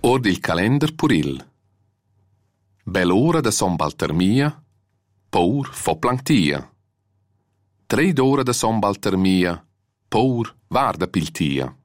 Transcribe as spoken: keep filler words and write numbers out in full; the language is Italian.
Or il calender puril. Bell'ora da Son Baltermia, paur fo planctia. Tre d'ora da Son Baltermia, paur varda piltia.